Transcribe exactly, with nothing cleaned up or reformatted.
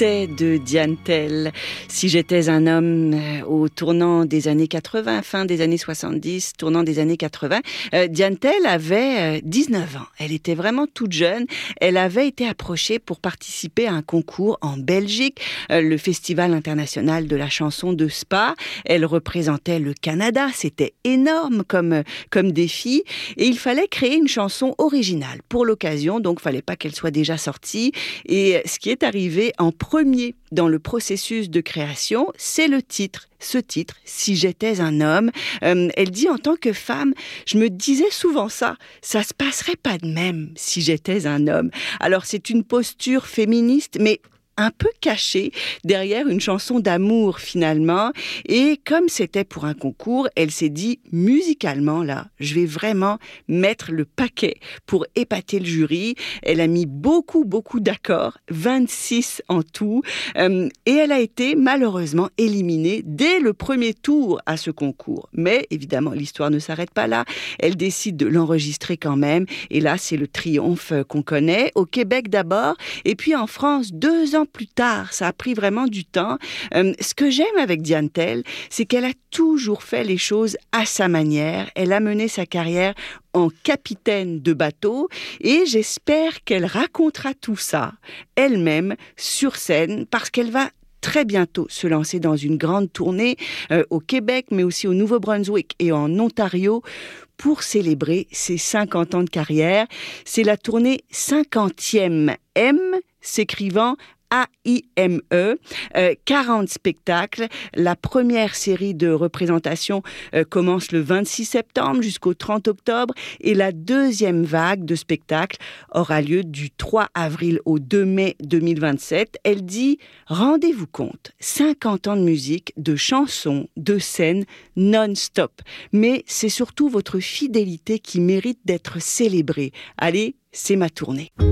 J'étais de Diane Tell. Si j'étais un homme euh, au tournant des années quatre-vingts, fin des années soixante-dix, tournant des années quatre-vingts, euh, Diane Tell avait euh, dix-neuf ans. Elle était vraiment toute jeune. Elle avait été approchée pour participer à un concours en Belgique, euh, le Festival international de la chanson de Spa. Elle représentait le Canada. C'était énorme comme, comme défi. Et il fallait créer une chanson originale pour l'occasion. Donc, il ne fallait pas qu'elle soit déjà sortie. Et ce qui est arrivé en premier dans le processus de création, c'est le titre. Ce titre, Si j'étais un homme, euh, elle dit en tant que femme, je me disais souvent ça, ça se passerait pas de même si j'étais un homme. Alors c'est une posture féministe, mais un peu cachée derrière une chanson d'amour finalement. Et comme c'était pour un concours, elle s'est dit musicalement là, je vais vraiment mettre le paquet pour épater le jury. Elle a mis beaucoup, beaucoup d'accords, vingt-six en tout. Euh, et elle a été malheureusement éliminée dès le premier tour à ce concours. Mais évidemment, l'histoire ne s'arrête pas là. Elle décide de l'enregistrer quand même. Et là, c'est le triomphe qu'on connaît. Au Québec d'abord, et puis en France, deux ans plus tard. Ça a pris vraiment du temps. Euh, ce que j'aime avec Diane Tell, c'est qu'elle a toujours fait les choses à sa manière. Elle a mené sa carrière en capitaine de bateau et j'espère qu'elle racontera tout ça elle-même sur scène parce qu'elle va très bientôt se lancer dans une grande tournée euh, au Québec, mais aussi au Nouveau-Brunswick et en Ontario pour célébrer ses cinquante ans de carrière. C'est la tournée cinquantième M, s'écrivant A I M E, euh, quarante spectacles. La première série de représentations euh, commence le vingt-six septembre jusqu'au trente octobre et la deuxième vague de spectacles aura lieu du trois avril au deux mai deux mille vingt-sept. Elle dit « Rendez-vous compte, cinquante ans de musique, de chansons, de scènes non-stop. Mais c'est surtout votre fidélité qui mérite d'être célébrée. Allez, c'est ma tournée. »